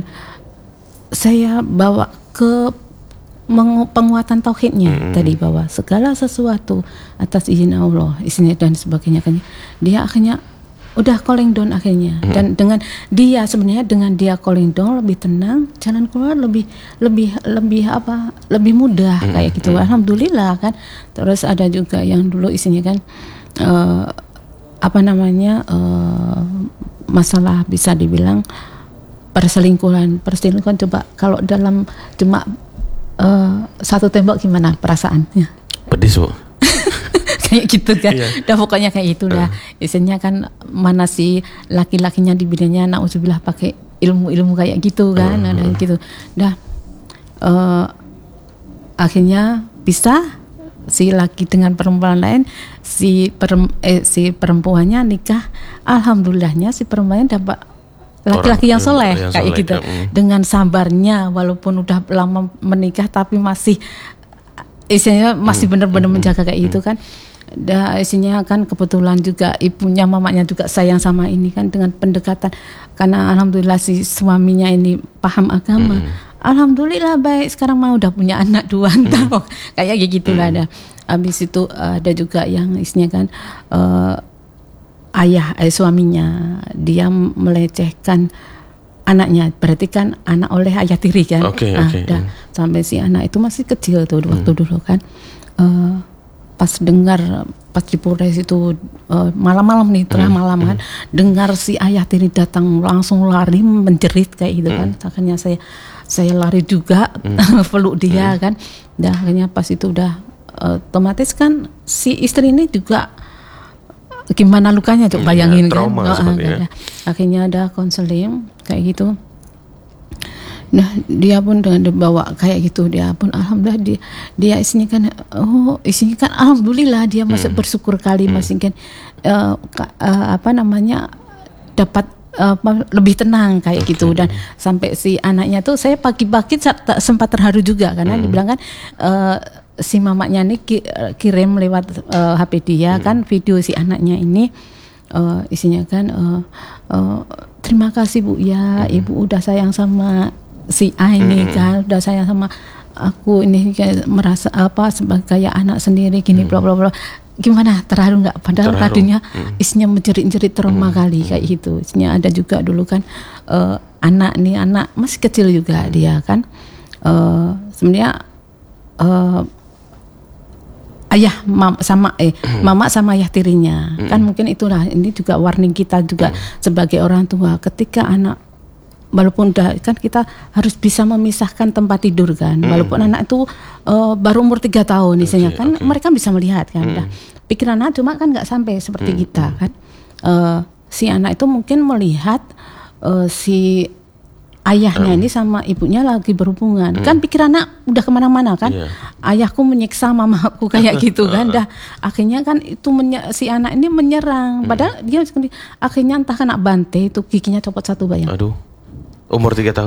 saya bawa ke penguatan tauhidnya, hmm. tadi bahwa segala sesuatu atas izin Allah, isinya dan sebagainya kan, dia akhirnya udah calling down akhirnya, hmm. dan dengan dia sebenarnya dengan dia calling down lebih tenang, jalan keluar lebih lebih lebih apa lebih mudah, hmm. kayak gitu. Alhamdulillah kan. Terus ada juga yang dulu isinya kan uh, apa namanya uh, masalah bisa dibilang perselingkuhan perselingkuhan coba kalau dalam cuma Uh, satu tembok gimana perasaannya? Pedis Bu. Kayak gitu kan. Iya. Udah pokoknya kayak itu dah. Uh. Isinya kan mana si laki-lakinya dibilangnya na'udzubillah pakai ilmu-ilmu kayak gitu kan, uh. dan gitu. Dah uh, akhirnya pisah si laki dengan perempuan lain, si perem, eh, si perempuannya nikah. Alhamdulillahnya si perempuannya dapat laki-laki yang soleh yang kayak soleh, gitu ya, mm. dengan sabarnya walaupun udah lama menikah tapi masih isinya masih mm. benar-benar mm. menjaga kayak mm. gitu kan. Dah isinya kan kebetulan juga ibunya mamanya juga sayang sama ini kan, dengan pendekatan karena alhamdulillah si suaminya ini paham agama. Mm. Alhamdulillah baik, sekarang mah udah punya anak dua mm. kayak gitulah. mm. Ada habis itu ada juga yang isinya kan uh, ayah eh, suaminya dia melecehkan anaknya, berarti kan anak oleh ayah tiri kan. Okay, nah, okay. dah, hmm. sampai si anak itu masih kecil tuh hmm. waktu dulu kan. Uh, pas dengar pas di Polres itu uh, malam-malam nih tengah hmm. malam kan, hmm. dengar si ayah tiri datang langsung lari menjerit kayak gitu hmm. kan. Akhirnya saya saya lari juga hmm. peluk dia hmm. kan. Dah akhirnya pas itu udah uh, otomatis kan si istri ini juga gimana lukanya tuh bayangin ya, trauma kan. Oh, ya. Akhirnya ada konseling kayak gitu. Nah dia pun dengan dibawa kayak gitu, dia pun alhamdulillah dia, dia isinya kan oh isinya kan alhamdulillah dia masih hmm. bersyukur kali hmm. masih kan uh, uh, apa namanya dapat uh, lebih tenang kayak okay. gitu. Dan sampai si anaknya tuh saya pagi-pagi sempat terharu juga karena hmm. dibilang kan uh, si mamanya ini kirim lewat uh, H P dia hmm. kan video si anaknya ini uh, isinya kan uh, uh, terima kasih Bu ya, hmm. Ibu udah sayang sama si A ini hmm. kan, udah sayang sama aku ini kayak merasa apa sebagai kayak anak sendiri gini bla bla bla. Gimana terharu nggak? Padahal terharu. Tadinya hmm. isinya menjerit-jerit trauma hmm. kali kayak gitu. Isinya ada juga dulu kan uh, anak nih anak masih kecil juga hmm. dia kan uh, sebenarnya uh, ayah mam, sama eh hmm. mama sama ayah tirinya hmm. kan mungkin itulah ini juga warning kita juga hmm. sebagai orang tua ketika anak walaupun udah kan kita harus bisa memisahkan tempat tidur kan hmm. walaupun anak itu uh, baru umur tiga tahun misalnya okay, kan okay. mereka bisa melihat kan hmm. nah, pikiran anak cuma kan nggak sampai seperti hmm. kita kan uh, si anak itu mungkin melihat uh, si ayahnya um. ini sama ibunya lagi berhubungan hmm. kan pikiran anak udah kemana-mana kan yeah. ayahku menyiksa mamaku kayak gitu kan dah akhirnya kan itu menye- si anak ini menyerang hmm. padahal dia akhirnya entah kena bantai itu giginya copot satu bayang. Aduh umur tiga tahun Bu?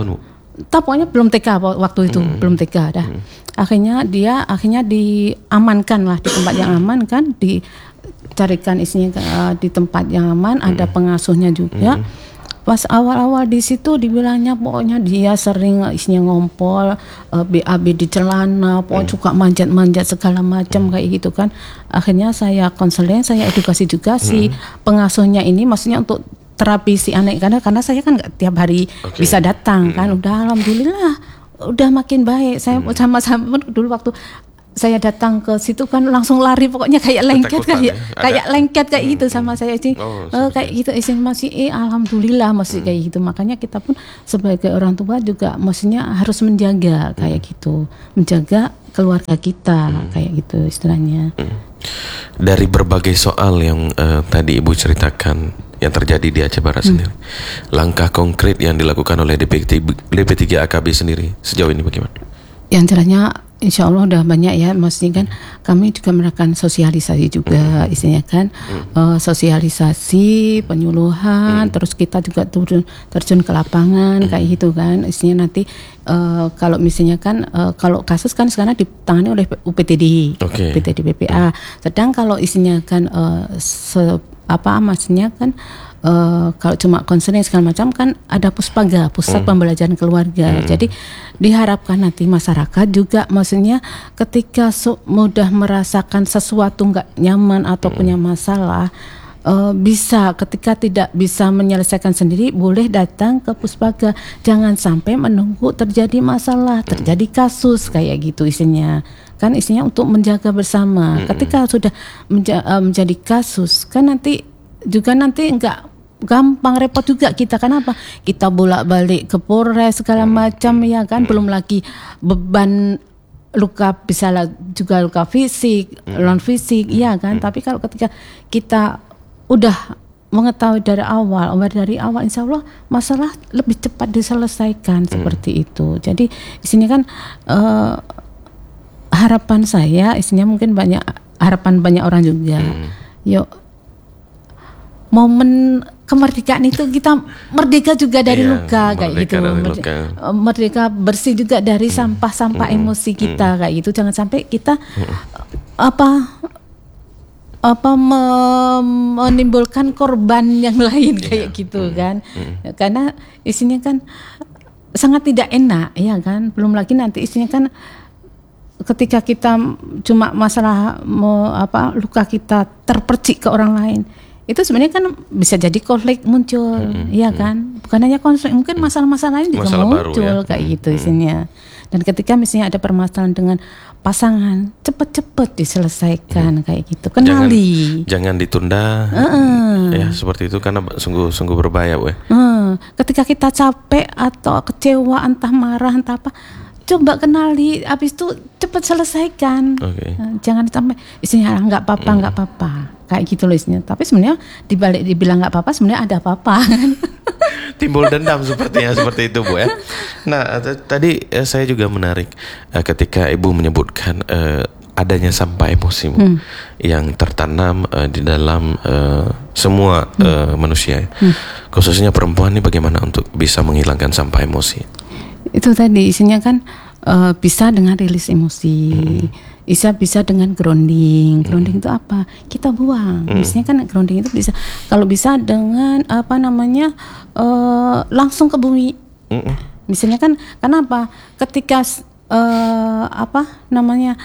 tak pokoknya belum T K waktu itu, hmm. belum T K dah. Hmm. Akhirnya dia akhirnya diamankan lah di tempat yang aman kan, dicarikan isinya uh, di tempat yang aman, hmm. ada pengasuhnya juga. Hmm. Pas awal-awal di situ dibilangnya pokoknya dia sering isinya ngompol, uh, B A B di celana, pokoknya hmm. suka manjat-manjat segala macam hmm. kayak gitu kan. Akhirnya saya konseling, saya edukasi juga hmm. si pengasuhnya ini, maksudnya untuk terapi si anak, karena karena saya kan nggak tiap hari okay. bisa datang hmm. kan. Udah alhamdulillah udah makin baik. Saya hmm. sama-sama dulu waktu saya datang ke situ kan langsung lari, pokoknya kayak lengket kayak ya? kayak lengket kayak hmm. gitu sama saya sih. Oh, uh, kayak gitu isin masih eh alhamdulillah masih hmm. kayak gitu. Makanya kita pun sebagai orang tua juga maksudnya harus menjaga kayak hmm. gitu. Menjaga keluarga kita hmm. kayak gitu istilahnya. Hmm. Dari berbagai soal yang uh, tadi Ibu ceritakan yang terjadi di Aceh Barat hmm. sendiri, langkah konkret yang dilakukan oleh D P tiga A K B sendiri sejauh ini bagaimana? Yang caranya insya Allah udah banyak ya, maksudnya kan kami juga melakukan sosialisasi juga hmm. isinya kan, hmm. uh, sosialisasi, penyuluhan, hmm. terus kita juga turun terjun ke lapangan hmm. kayak gitu kan, isinya nanti uh, kalau misalnya kan uh, kalau kasus kan sekarang ditangani oleh U P T D, okay. U P T D B P A, hmm. sedang kalau isinya kan uh, se apa maksudnya kan uh, kalau cuma konseling segala macam kan ada Puspaga, pusat hmm. pembelajaran keluarga. Hmm. Jadi diharapkan nanti masyarakat juga maksudnya ketika su- mudah merasakan sesuatu nggak nyaman atau hmm. punya masalah, uh, bisa ketika tidak bisa menyelesaikan sendiri boleh datang ke Puspaga. Jangan sampai menunggu terjadi masalah, terjadi kasus kayak gitu isinya. Kan isinya untuk menjaga bersama. Mm-hmm. Ketika sudah menja- uh, menjadi kasus, kan nanti juga nanti enggak gampang, repot juga kita. Kenapa? Kita bolak-balik ke Polres segala macam ya kan. Belum lagi beban luka, bisa juga luka fisik, non fisik, ya kan. Tapi kalau ketika kita udah mengetahui dari awal, dari awal insya Allah masalah lebih cepat diselesaikan mm. seperti itu. Jadi di sini kan uh, harapan saya, isinya mungkin banyak harapan banyak orang juga. Hmm. Yuk, momen kemerdekaan itu kita merdeka juga dari iya, luka kayak gitu. Luka. Merdeka bersih juga dari hmm. sampah-sampah hmm. emosi kita hmm. kayak gitu. Jangan sampai kita hmm. apa apa menimbulkan korban yang lain kayak yeah. gitu hmm. kan. Hmm. Karena isinya kan sangat tidak enak ya kan. Belum lagi nanti isinya kan ketika kita cuma masalah mau apa luka kita terpercik ke orang lain, itu sebenarnya kan bisa jadi konflik muncul, hmm, ya kan? Bukan hanya konflik, mungkin masalah-masalah lain juga masalah muncul baru, ya? Kayak gitu hmm. isinya. Dan ketika misalnya ada permasalahan dengan pasangan, cepet-cepet diselesaikan hmm. kayak gitu. Kenali. Jangan, jangan ditunda, uh-uh. ya seperti itu karena sungguh-sungguh berbahaya, weh. Uh, ketika kita capek atau kecewa, entah marah, entah apa. Coba kenali, habis itu cepat selesaikan. Okay. Jangan sampai isinya nggak apa-apa, nggak hmm. apa-apa, kayak gitu loh isinya. Tapi sebenarnya dibalik dibilang nggak apa-apa, sebenarnya ada apa-apa. Timbul dendam sepertinya seperti itu Bu ya. Nah t- tadi eh, saya juga menarik eh, ketika Ibu menyebutkan eh, adanya sampah emosi hmm. yang tertanam eh, di dalam eh, semua hmm. eh, manusia, hmm. khususnya perempuan ini bagaimana untuk bisa menghilangkan sampah emosi? Itu tadi isinya kan uh, bisa dengan rilis emosi, hmm. bisa bisa dengan grounding. Grounding hmm. itu apa? Kita buang. Hmm. Biasanya kan grounding itu bisa, kalau bisa dengan apa namanya uh, langsung ke bumi. Hmm. Misalnya kan, kenapa? Ketika uh, apa namanya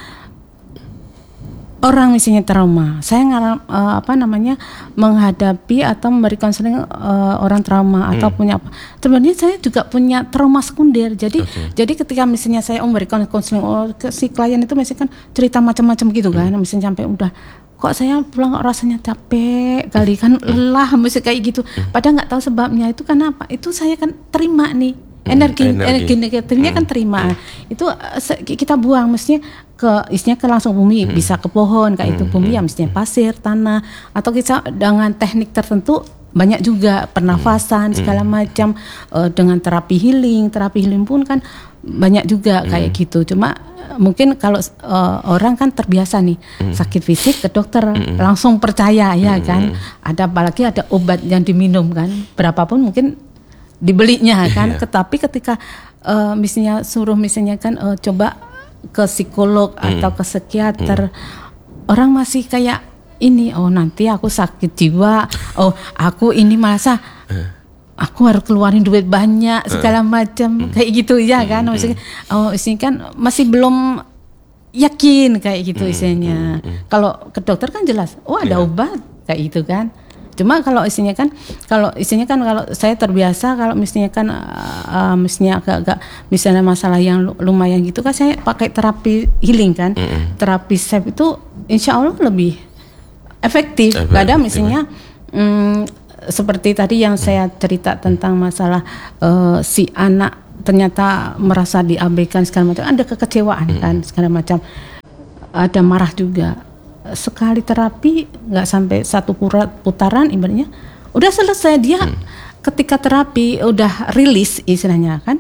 orang misalnya trauma, saya ngaram uh, apa namanya menghadapi atau memberi konseling uh, orang trauma atau hmm. punya apa. Sebenarnya saya juga punya trauma sekunder. Jadi okay. jadi ketika misalnya saya memberikan konseling oh, ke si klien itu misalnya kan cerita macam-macam gitu kan, hmm. misalnya sampai udah kok saya pulang kok rasanya capek kali kan lelah misalnya kayak gitu. Hmm. Padahal nggak tahu sebabnya itu kenapa. Itu saya kan terima nih. Energi, energi, energi negatifnya hmm. kan terima. Hmm. Itu uh, kita buang mestinya ke isinya ke langsung bumi, hmm. bisa ke pohon kayak hmm. itu bumi hmm. ya mestinya pasir, tanah atau kita dengan teknik tertentu banyak juga pernafasan hmm. segala macam uh, dengan terapi healing, terapi healing pun kan banyak juga hmm. kayak gitu. Cuma mungkin kalau uh, orang kan terbiasa nih hmm. sakit fisik ke dokter hmm. langsung percaya ya hmm. kan. Ada apalagi ada obat yang diminum kan, berapapun mungkin dibelinya kan, yeah. Tetapi ketika uh, misalnya suruh misalnya kan uh, coba ke psikolog hmm. atau ke psikiater, hmm. orang masih kayak ini, oh nanti aku sakit jiwa, oh aku ini merasa aku harus keluarin duit banyak segala macam kayak gitu ya kan, maksudnya oh ini kan masih belum yakin kayak gitu isinya. Kalau ke dokter kan jelas, oh ada yeah. obat kayak gitu kan. Cuma kalau isinya kan, kalau isinya kan kalau saya terbiasa kalau misalnya kan, uh, misalnya agak-agak misalnya masalah yang lumayan gitu kan, saya pakai terapi healing kan, mm-hmm. terapi self itu insya Allah lebih efektif. Kadang misalnya um, seperti tadi yang saya cerita tentang masalah uh, si anak ternyata merasa diabaikan segala macam, ada kekecewaan hmm. kan segala macam, ada marah juga. Sekali terapi nggak sampai satu putaran ibaratnya udah selesai dia. hmm. Ketika terapi udah rilis istilahnya kan,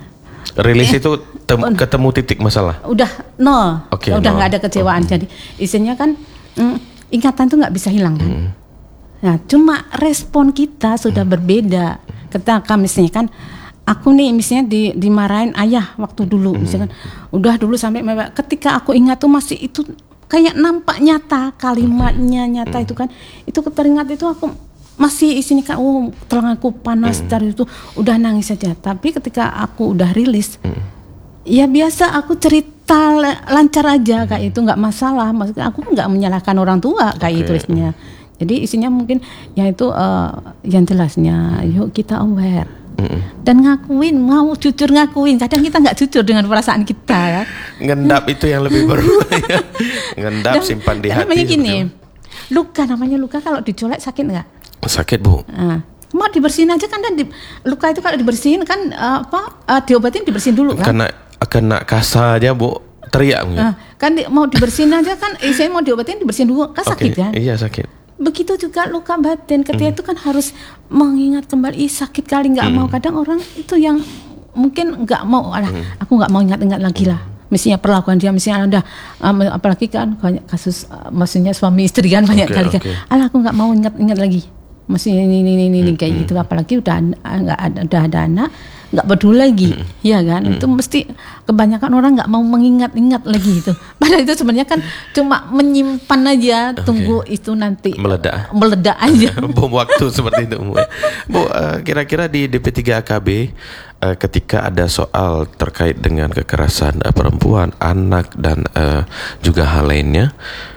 rilis eh, itu tem- ketemu titik masalah udah nol, okay, udah nggak ada kecewaan. okay. Jadi istilahnya kan mm, ingatan tuh nggak bisa hilang kan. hmm. Nah cuma respon kita sudah hmm. berbeda. Ketika misalnya kan aku nih misalnya di, dimarahin ayah waktu dulu, hmm. misalkan udah dulu sampai ketika aku ingat tuh masih itu kayak nampak nyata kalimatnya, nyata hmm. itu kan, itu keteringat itu aku masih isinya kan, oh telingaku panas hmm. dari itu udah nangis saja. Tapi ketika aku udah rilis, hmm. ya biasa aku cerita lancar aja kayak itu, nggak masalah. Maksudnya aku nggak menyalahkan orang tua kayak okay. itu isinya. Jadi isinya mungkin ya itu uh, yang jelasnya, yuk kita aware mm-mm. dan ngakuin, mau jujur ngakuin. Kadang kita nggak jujur dengan perasaan kita kan. Ngendap itu yang lebih berbahaya. Ngendap dan, simpan di hati. Namanya gini, luka namanya luka kalau dicolek sakit nggak? Sakit Bu. Nah, mau dibersihin aja kan, dan di, luka itu kalau dibersihin kan uh, apa uh, diobatin dibersihin dulu kan? Karena kena kasar aja Bu, teriak. Uh, kan di, mau dibersihin aja kan, eh, saya mau diobatin dibersihin dulu kan sakit okay. kan? Iya sakit. Begitu juga luka batin, ketika hmm. itu kan harus mengingat kembali, ih sakit kali nggak hmm. mau. Kadang orang itu yang mungkin nggak mau, alah hmm. aku nggak mau ingat-ingat lagi lah. Misalnya perlakuan dia, misalnya ada um, apalagi kan banyak kasus, uh, maksudnya suami istri kan banyak okay, kali kan, okay. alah aku nggak mau ingat-ingat lagi. Maksudnya ini ini ini hmm. kayak gitu, apalagi udah nggak ada, udah ada anak, nggak peduli lagi, hmm. ya kan? Hmm. Itu mesti kebanyakan orang nggak mau mengingat-ingat lagi itu. Padahal itu sebenarnya kan cuma menyimpan aja, okay. tunggu itu nanti meledak, meledak aja. Bom waktu seperti itu, Bu. Bu, uh, kira-kira di D P tiga A K B uh, ketika ada soal terkait dengan kekerasan uh, perempuan, anak dan uh, juga hal lainnya,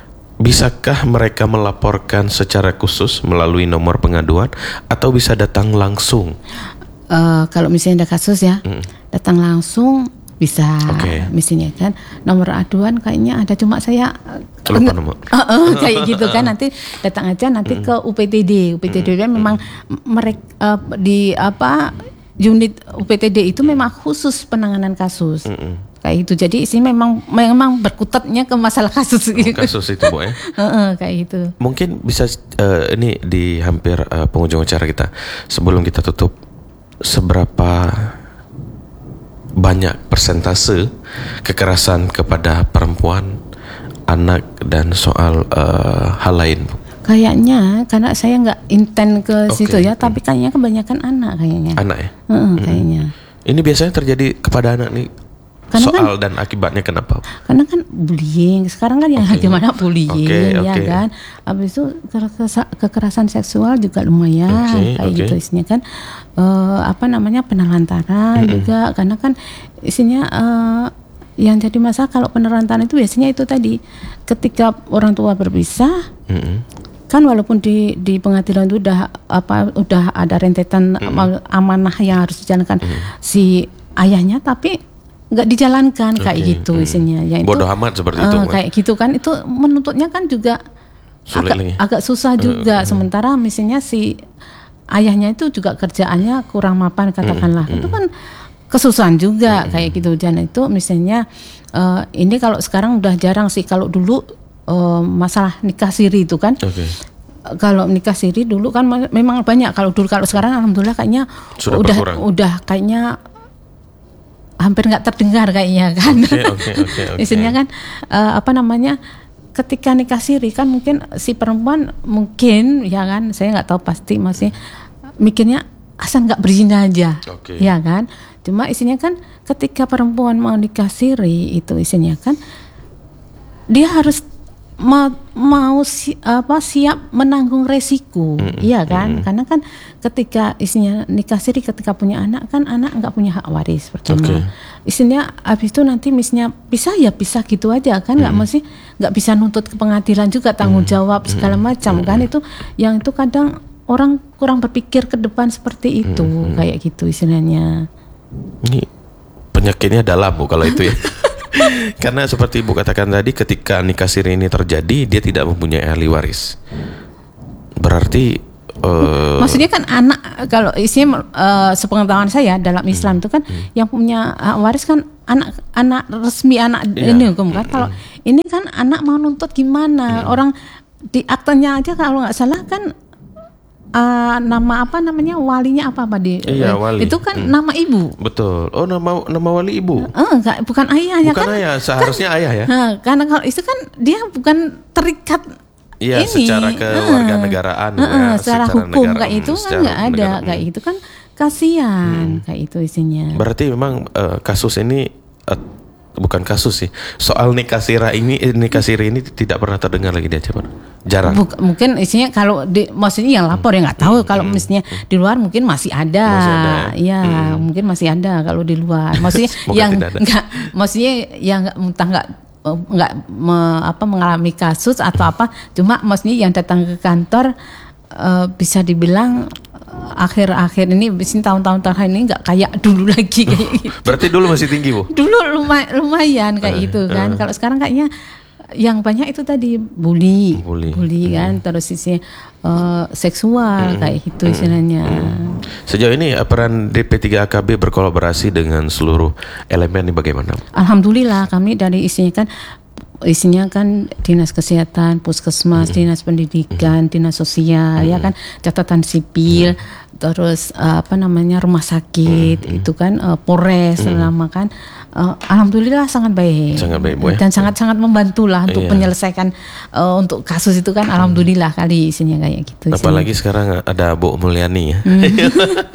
bisakah mereka melaporkan secara khusus melalui nomor pengaduan atau bisa datang langsung? Uh, kalau misalnya ada kasus ya, hmm. datang langsung bisa, okay. misalnya kan nomor aduan kayaknya ada, cuma saya lupa nomor. Uh, uh, kayak gitu kan, nanti datang aja nanti hmm. ke U P T D. U P T D hmm. memang mereka uh, di apa unit U P T D itu memang khusus penanganan kasus. Hmm. Kayak itu. Jadi sih memang memang berkutatnya ke masalah kasus oh, kasus itu Bu ya. uh-uh, kayak gitu. Mungkin bisa uh, ini di hampir uh, penghujung acara kita, sebelum kita tutup, seberapa banyak persentase kekerasan kepada perempuan, anak dan soal uh, hal lain Bu? Kayaknya karena saya nggak intent ke okay. situ ya, tapi kayaknya kebanyakan anak kayaknya. Anak ya? uh-uh, mm-hmm. Kayaknya. Ini biasanya terjadi kepada anak nih. Karena soal kan, dan akibatnya kenapa? Karena kan bullying. Sekarang kan yang okay. gimana bullying okay, ya okay. kan. Habis itu kekerasan seksual juga lumayan okay, kayak okay. gitu isinya kan. Uh, apa namanya penelantaran mm-hmm. juga, karena kan isinya uh, yang jadi masalah kalau penelantaran itu biasanya itu tadi ketika orang tua berpisah. Mm-hmm. Kan walaupun di di pengadilan itu udah apa udah ada rentetan mm-hmm. amanah yang harus dijalankan mm-hmm. si ayahnya, tapi nggak dijalankan okay. kayak gitu hmm. isinya. Ya itu bodoh amat seperti uh, itu kan? Kayak gitu kan, itu menuntutnya kan juga agak, agak susah juga. uh, sementara misalnya si ayahnya itu juga kerjaannya kurang mapan katakanlah, uh, itu kan kesusahan juga uh, kayak gitu. Dan itu misalnya uh, ini kalau sekarang udah jarang sih. Kalau dulu uh, masalah nikah siri itu kan okay. Kalau nikah siri dulu kan memang banyak. Kalau dulu, kalau sekarang alhamdulillah kayaknya sudah udah berkurang. Udah kayaknya hampir nggak terdengar kayaknya kan. Okay, okay, okay, okay. Isinya kan uh, apa namanya, ketika nikah siri kan mungkin si perempuan mungkin ya kan, saya nggak tahu pasti, masih mikirnya asal nggak berzina aja, okay. ya kan. Cuma isinya kan ketika perempuan mau nikah siri itu isinya kan dia harus mau, mau si, apa siap menanggung resiko, mm-hmm. iya kan, mm-hmm. karena kan ketika isinya nikah siri ketika punya anak kan anak nggak punya hak waris pertama, okay. isinya habis itu nanti misalnya pisah ya pisah gitu aja kan, nggak mm-hmm. mesti nggak bisa nuntut ke pengadilan juga tanggung jawab mm-hmm. segala macam mm-hmm. kan, itu yang itu kadang orang kurang berpikir ke depan seperti itu, mm-hmm. kayak gitu istilahnya. Ini penyakitnya dalam Bu kalau itu ya. Karena seperti Ibu katakan tadi, ketika nikah siri ini terjadi, dia tidak mempunyai ahli waris. Berarti uh, maksudnya kan anak, kalau isinya uh, sepengetahuan saya dalam Islam itu hmm, kan hmm. yang punya hak waris kan anak anak resmi, anak yeah. ini hukum kan. Kalau hmm. ini kan anak mau nuntut gimana? Hmm. Orang di aktenya aja kalau nggak salah kan Uh, nama apa namanya walinya apa apa di iya, wali. Itu kan hmm. nama ibu. Betul. Oh, nama nama wali ibu. Eh, enggak, bukan ayahnya bukan kan. Bukan ayah, seharusnya kan, ayah ya. Nah, karena kalau itu kan dia bukan terikat. Iya, ini. Secara kewarganegaraan uh, uh, uh, ya, secara, secara hukum negara, kayak itu kan nggak ada, negara, kayak itu kan kasihan hmm. kayak itu isinya. Berarti memang uh, kasus ini uh, bukan kasus sih. Soal nikah siri ini nikah siri ini tidak pernah terdengar lagi di Aceh, Pak. Jarang. Buk, mungkin isinya kalau di, maksudnya yang lapor hmm. ya nggak tahu, kalau hmm. misalnya di luar mungkin masih ada. Masih ada ya. Ya, hmm. mungkin masih ada kalau di luar. Maksudnya yang enggak maksudnya yang entah enggak enggak me, apa mengalami kasus atau apa, cuma maksudnya yang datang ke kantor uh, bisa dibilang akhir-akhir ini, bisnis tahun-tahun terakhir ini nggak kayak dulu lagi kayak gitu. Berarti dulu masih tinggi Bu? Dulu lumay- lumayan kayak uh, gitu kan. Uh. Kalau sekarang kayaknya yang banyak itu tadi bully, bully, bully kan, hmm. terus sisi uh, seksual hmm. kayak gitu istilahnya. Hmm. Sejauh ini peran D P tiga A K B berkolaborasi dengan seluruh elemen ini bagaimana? Alhamdulillah kami dari isinya kan isinya kan dinas kesehatan, puskesmas, mm-hmm. dinas pendidikan, mm-hmm. dinas sosial, mm-hmm. ya kan, catatan sipil, mm-hmm. terus uh, apa namanya rumah sakit, mm-hmm. itu kan uh, Polres, mm-hmm. nama kan, uh, alhamdulillah sangat baik, sangat baik Bu, ya? Dan sangat-sangat membantulah untuk yeah. menyelesaikan uh, untuk kasus itu kan, alhamdulillah mm-hmm. kali isinya kayak gitu. Apalagi isinya. Sekarang ada Bu Mulyani ya. Mm-hmm.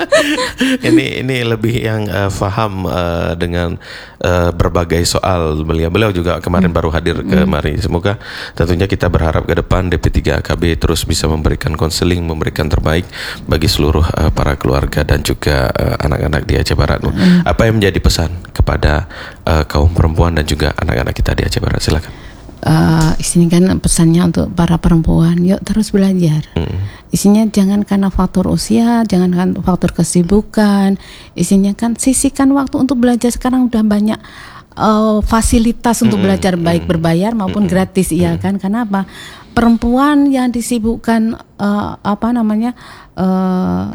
ini ini lebih yang uh, faham uh, dengan uh, berbagai soal. Beliau beliau juga kemarin mm-hmm. baru hadir kemari. Semoga tentunya kita berharap ke depan D P tiga A K B terus bisa memberikan konseling, memberikan terbaik bagi seluruh uh, para keluarga dan juga uh, anak-anak di Aceh Barat. Mm. Apa yang menjadi pesan kepada uh, kaum perempuan dan juga anak-anak kita di Aceh Barat? Silakan. Uh, isinya kan pesannya untuk para perempuan, yuk terus belajar. Mm. Isinya jangan karena faktor usia, jangan karena faktor kesibukan. Isinya kan sisihkan waktu untuk belajar. Sekarang udah banyak Uh, fasilitas untuk mm-hmm. belajar baik berbayar maupun mm-hmm. gratis, iya kan? Karena apa? Perempuan yang disibukkan uh, apa namanya uh,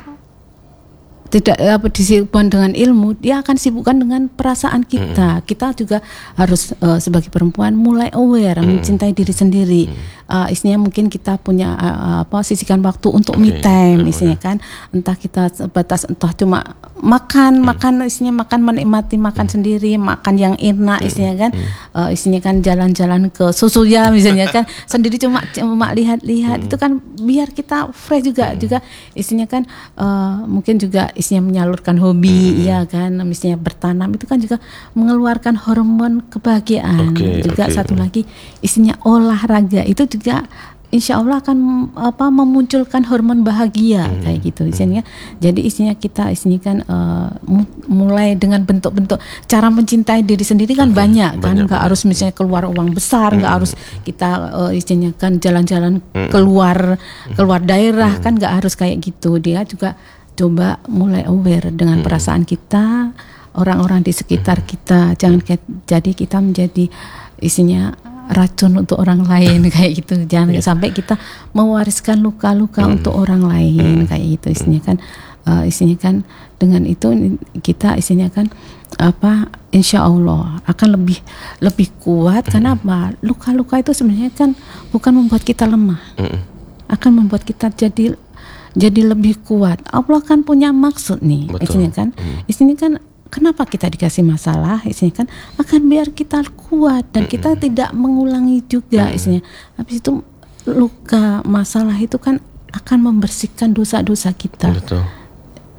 tidak apa disibukkan dengan ilmu, dia akan sibukkan dengan perasaan kita. Mm-hmm. Kita juga harus uh, sebagai perempuan mulai aware, mm-hmm. mencintai diri sendiri. Mm-hmm. Uh, isinya mungkin kita punya uh, apa sisihkan waktu untuk okay. me time, isinya kan. Entah kita sebatas entah cuma makan, mm-hmm. makan isinya makan menikmati makan mm-hmm. sendiri, makan yang enak, isinya kan. Mm-hmm. Uh, isinya kan jalan-jalan ke susu ya misalnya kan. Sendiri cuma cuma lihat-lihat, mm-hmm. itu kan biar kita fresh juga, mm-hmm. juga isinya kan uh, mungkin juga isinya menyalurkan hobi, hmm. ya kan, misalnya bertanam itu kan juga mengeluarkan hormon kebahagiaan. Okay, juga okay. satu lagi isinya olahraga itu juga insya Allah akan apa memunculkan hormon bahagia hmm. kayak gitu isinya. Hmm. Jadi isinya kita isinya kan uh, mulai dengan bentuk-bentuk cara mencintai diri sendiri kan okay. banyak kan, nggak harus misalnya keluar uang besar, nggak hmm. harus kita uh, isinya kan jalan-jalan hmm. keluar keluar daerah hmm. kan, nggak harus kayak gitu. Dia juga coba mulai aware dengan hmm. perasaan kita, orang-orang di sekitar hmm. kita. Jangan ke, jadi kita menjadi isinya racun untuk orang lain kayak gitu. Jangan yeah. sampai kita mewariskan luka-luka hmm. untuk orang lain hmm. kayak gitu. Isinya kan, uh, isinya kan dengan itu kita isinya kan apa? Insya Allah akan lebih lebih kuat. Hmm. Karena apa? Luka-luka itu sebenarnya kan bukan membuat kita lemah, hmm. akan membuat kita jadi jadi lebih kuat. Allah kan punya maksud nih, isinya kan, hmm. isinya kan kenapa kita dikasih masalah, isinya kan akan biar kita kuat dan hmm. kita tidak mengulangi juga, hmm. isinya. Habis itu luka masalah itu kan akan membersihkan dosa-dosa kita. Betul.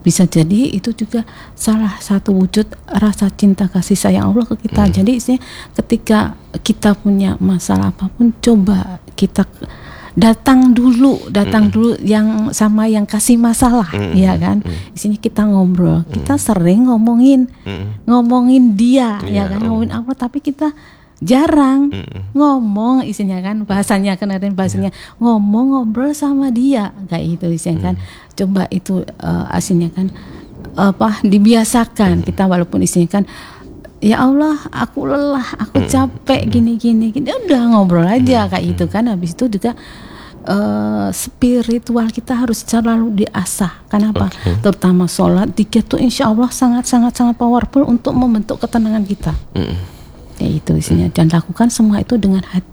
bisa jadi itu juga salah satu wujud rasa cinta kasih sayang Allah ke kita. Hmm. Jadi isinya ketika kita punya masalah apapun, coba kita datang dulu, datang mm. dulu yang sama yang kasih masalah, mm. ya kan? Mm. Di sini kita ngobrol, mm. kita sering ngomongin, mm. ngomongin dia, yeah, ya kan? Oh. Ngomongin apa? Tapi kita jarang mm. ngomong, isinya kan? Bahasanya kan, bahasanya yeah. ngomong ngobrol sama dia, kayak itu isinya mm. kan? Coba itu uh, aslinya kan, apa? Dibiasakan mm. kita walaupun isinya kan. Ya Allah, aku lelah, aku capek, gini-gini, gini. Udah ngobrol aja kayak itu kan. Habis itu juga uh, spiritual kita harus selalu diasah. Kenapa? Okay. Terutama sholat, dikir tuh insya Allah sangat-sangat-sangat powerful untuk membentuk ketenangan kita. Mm. Kayak itu isinya. Dan lakukan semua itu dengan hati.